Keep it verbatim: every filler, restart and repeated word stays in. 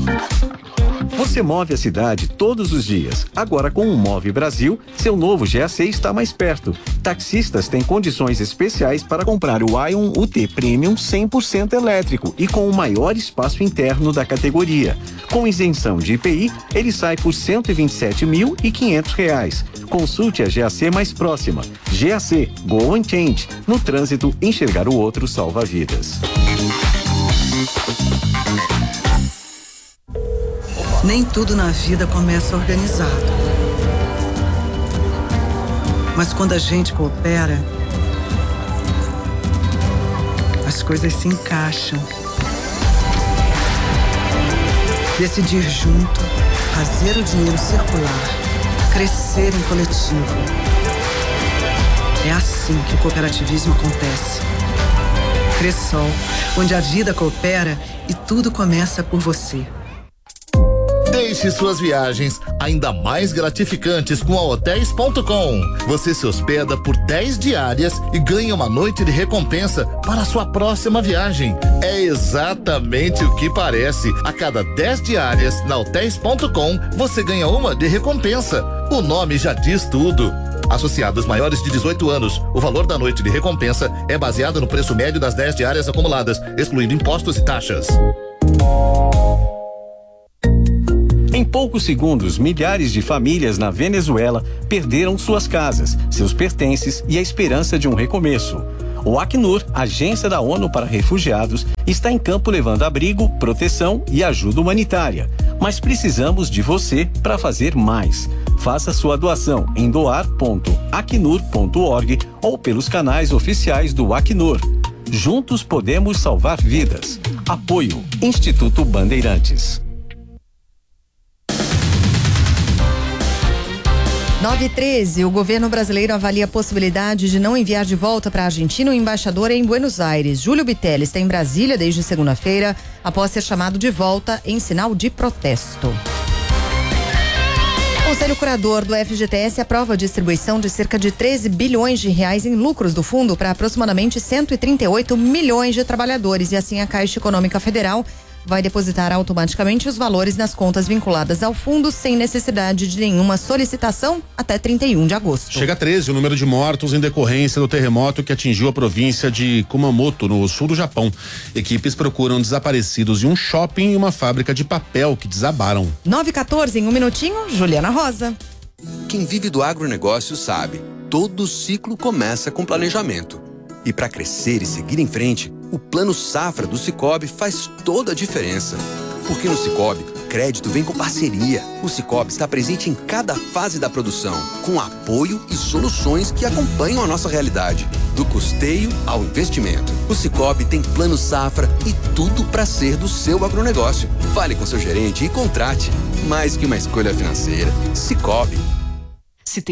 Você move a cidade todos os dias. Agora com o Move Brasil, seu novo G A C está mais perto. Taxistas têm condições especiais para comprar o Ion U T Premium cem por cento elétrico e com o maior espaço interno da categoria. Com isenção de I P I, ele sai por cento e vinte e sete mil e quinhentos reais. Consulte a G A C mais próxima. G A C, Go and Change. No trânsito, enxergar o outro salva vidas. Nem tudo na vida começa organizado. Mas quando a gente coopera, as coisas se encaixam. Decidir junto, fazer o dinheiro circular, crescer em coletivo. É assim que o cooperativismo acontece. Cressol, onde a vida coopera e tudo começa por você. Deixe suas viagens ainda mais gratificantes com a hotéis ponto com. Você se hospeda por dez diárias e ganha uma noite de recompensa para a sua próxima viagem. É exatamente o que parece. A cada dez diárias na hotéis ponto com, você ganha uma de recompensa. O nome já diz tudo. Associados maiores de dezoito anos, o valor da noite de recompensa é baseado no preço médio das dez diárias acumuladas, excluindo impostos e taxas. Em poucos segundos, milhares de famílias na Venezuela perderam suas casas, seus pertences e a esperança de um recomeço. O Acnur, agência da ONU para refugiados, está em campo levando abrigo, proteção e ajuda humanitária. Mas precisamos de você para fazer mais. Faça sua doação em doar ponto acnur ponto org ou pelos canais oficiais do Acnur. Juntos podemos salvar vidas. Apoio Instituto Bandeirantes. nove e treze, o governo brasileiro avalia a possibilidade de não enviar de volta para a Argentina o embaixador em Buenos Aires. Júlio Bitelli está em Brasília desde segunda-feira, após ser chamado de volta em sinal de protesto. O Conselho Curador do F G T S aprova a distribuição de cerca de treze bilhões de reais em lucros do fundo para aproximadamente cento e trinta e oito milhões de trabalhadores, e assim a Caixa Econômica Federal vai depositar automaticamente os valores nas contas vinculadas ao fundo sem necessidade de nenhuma solicitação até trinta e um de agosto. Chega a treze o número de mortos em decorrência do terremoto que atingiu a província de Kumamoto, no sul do Japão. Equipes procuram desaparecidos em um shopping e uma fábrica de papel que desabaram. nove e quatorze, em um minutinho, Juliana Rosa. Quem vive do agronegócio sabe, todo ciclo começa com planejamento. E para crescer e seguir em frente, o Plano Safra do Sicoob faz toda a diferença. Porque no Sicoob, crédito vem com parceria. O Sicoob está presente em cada fase da produção, com apoio e soluções que acompanham a nossa realidade, do custeio ao investimento. O Sicoob tem Plano Safra e tudo para ser do seu agronegócio. Fale com seu gerente e contrate. Mais que uma escolha financeira, Sicoob.